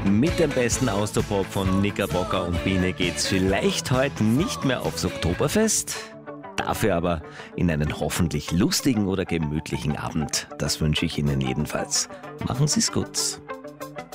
Mit dem besten Austropop von Knickerbocker und Biene geht's vielleicht heute nicht mehr aufs Oktoberfest, dafür aber in einen hoffentlich lustigen oder gemütlichen Abend. Das wünsche ich Ihnen jedenfalls. Machen Sie's gut.